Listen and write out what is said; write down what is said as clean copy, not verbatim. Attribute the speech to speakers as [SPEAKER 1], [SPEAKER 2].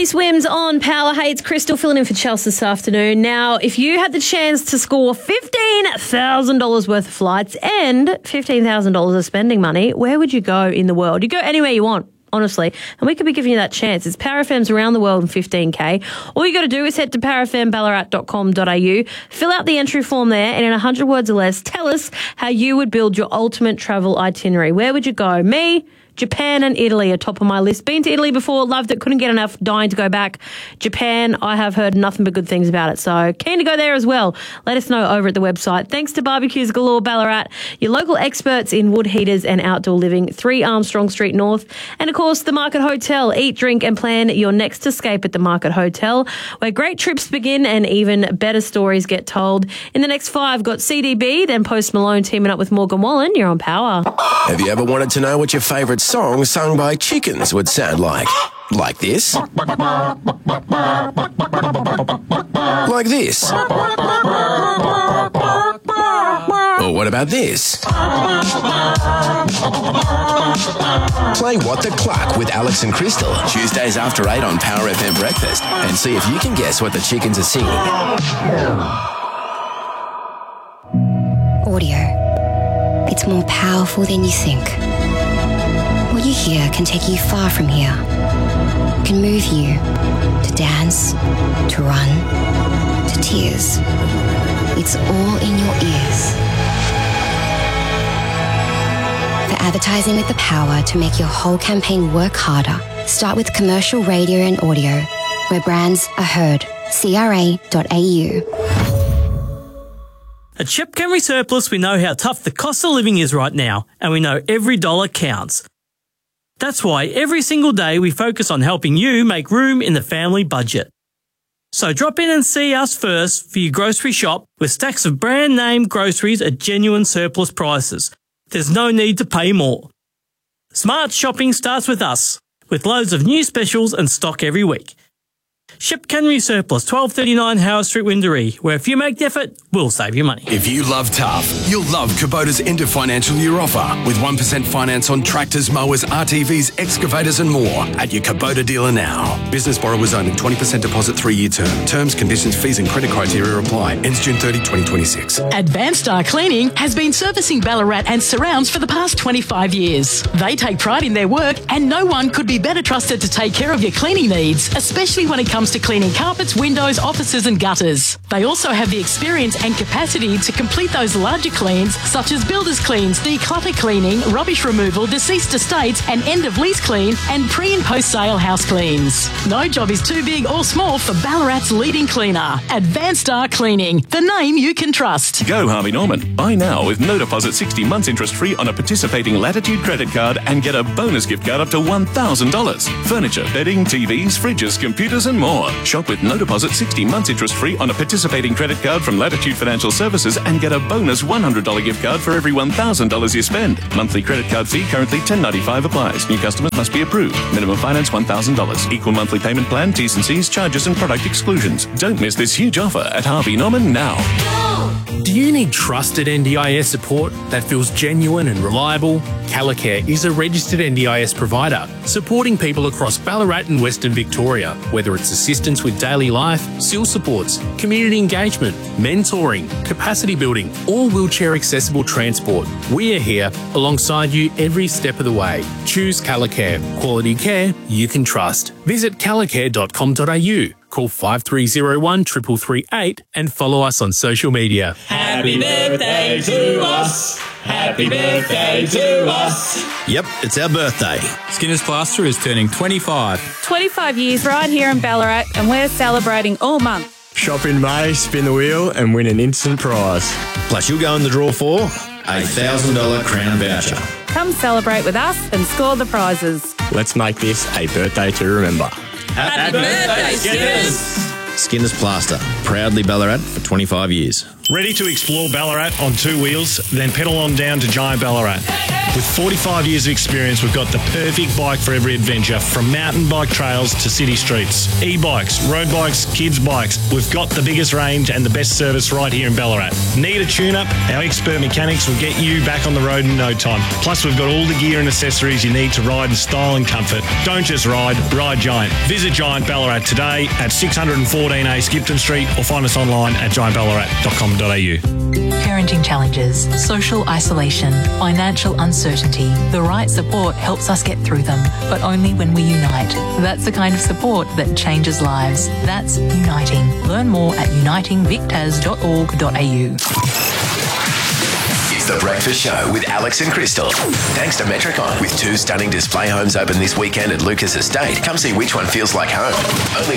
[SPEAKER 1] Swims on Power. Hey, it's Crystal filling in for Chelsea this afternoon. Now, if you had the chance to score $15,000 worth of flights and $15,000 of spending money, where would you go in the world? You go anywhere you want, honestly, and we could be giving you that chance. It's Power FM's around the world in 15K. All you got to do is head to powerfmballarat.com.au, fill out the entry form there, and in 100 words or less, tell us how you would build your ultimate travel itinerary. Where would you go? Me, Japan and Italy are top of my list. Been to Italy before, loved it, couldn't get enough, dying to go back. Japan, I have heard nothing but good things about it, so keen to go there as well. Let us know over at the website. Thanks to Barbecues Galore Ballarat, your local experts in wood heaters and outdoor living, 3 Armstrong Street North, and of course the Market Hotel. Eat, drink and plan your next escape at the Market Hotel, where great trips begin and even better stories get told. In the next 5, got CDB, then Post Malone teaming up with Morgan Wallen. You're on Power.
[SPEAKER 2] Have you ever wanted to know what your favourite song sung by chickens would sound like? Like this? Like this? Or what about this? Play What the Cluck with Alex and Crystal, Tuesdays after 8 on Power FM Breakfast, and see if you can guess what the chickens are singing.
[SPEAKER 3] Audio. It's more powerful than you think. What you hear can take you far from here. Can move you to dance, to run, to tears. It's all in your ears. For advertising with the power to make your whole campaign work harder, start with commercial radio and audio, where brands are heard. CRA.au.
[SPEAKER 4] At Shep Camry Surplus, we know how tough the cost of living is right now, and we know every dollar counts. That's why every single day we focus on helping you make room in the family budget. So drop in and see us first for your grocery shop with stacks of brand name groceries at genuine surplus prices. There's no need to pay more. Smart shopping starts with us, with loads of new specials and stock every week. Shep Camry Surplus, 1239 Howard Street, Windaree, where if you make the effort, we'll save you money.
[SPEAKER 2] If you love tough, you'll love Kubota's end of financial year offer with 1% finance on tractors, mowers, RTVs, excavators and more at your Kubota dealer now. Business borrowers only, 20% deposit, 3-year term. Terms, conditions, fees and credit criteria apply. Ends June 30, 2026.
[SPEAKER 5] Advanced Star Cleaning has been servicing Ballarat and surrounds for the past 25 years. They take pride in their work and no one could be better trusted to take care of your cleaning needs, especially when it comes to cleaning carpets, windows, offices and gutters. They also have the experience and capacity to complete those larger cleans such as builders cleans, declutter cleaning, rubbish removal, deceased estates and end of lease clean and pre and post sale house cleans. No job is too big or small for Ballarat's leading cleaner. Advanced Star Cleaning, the name you can trust.
[SPEAKER 6] Go Harvey Norman. Buy now with no deposit, 60 months interest free on a participating Latitude credit card and get a bonus gift card up to $1,000. Furniture, bedding, TVs, fridges, computers and more. Shop with no deposit, 60 months interest free on a participating credit card from Latitude Financial Services and get a bonus $100 gift card for every $1,000 you spend. Monthly credit card fee currently $10.95 applies. New customers must be approved. Minimum finance $1,000. Equal monthly payment plan, T's and C's, charges and product exclusions. Don't miss this huge offer at Harvey Norman now.
[SPEAKER 7] Do you need trusted NDIS support that feels genuine and reliable? Calicare is a registered NDIS provider supporting people across Ballarat and Western Victoria, whether it's assistance with daily life, SIL supports, community engagement, mentoring, capacity building, or wheelchair accessible transport. We are here alongside you every step of the way. Choose Calicare. Quality care you can trust. Visit calicare.com.au. Call 5301 338 and follow us on social media.
[SPEAKER 8] Happy birthday to us. Happy birthday to us.
[SPEAKER 9] Yep, it's our birthday.
[SPEAKER 10] Skinner's Plaster is turning 25.
[SPEAKER 11] 25 years right here in Ballarat, and we're celebrating all month.
[SPEAKER 12] Shop in May, spin the wheel and win an instant prize.
[SPEAKER 9] Plus you'll go in the draw for a $1,000 Crown voucher.
[SPEAKER 11] Come celebrate with us and score the prizes.
[SPEAKER 12] Let's make this a birthday to remember.
[SPEAKER 8] Happy birthday, Skinners!
[SPEAKER 9] Skinner's Plaster, proudly Ballarat for 25 years.
[SPEAKER 13] Ready to explore Ballarat on two wheels? Then pedal on down to Giant Ballarat. With 45 years of experience, we've got the perfect bike for every adventure, from mountain bike trails to city streets. E-bikes, road bikes, kids' bikes. We've got the biggest range and the best service right here in Ballarat. Need a tune-up? Our expert mechanics will get you back on the road in no time. Plus, we've got all the gear and accessories you need to ride in style and comfort. Don't just ride Giant. Visit Giant Ballarat today at 614A Skipton Street or find us online at giantballarat.com.au.
[SPEAKER 14] Parenting challenges, social isolation, financial uncertainty. The right support helps us get through them, but only when we unite. That's the kind of support that changes lives. That's Uniting. Learn more at unitingvictas.org.au.
[SPEAKER 15] It's The Breakfast Show with Alex and Crystal. Thanks to Metricon. With 2 stunning display homes open this weekend at Lucas Estate. Come see which one feels like home. Only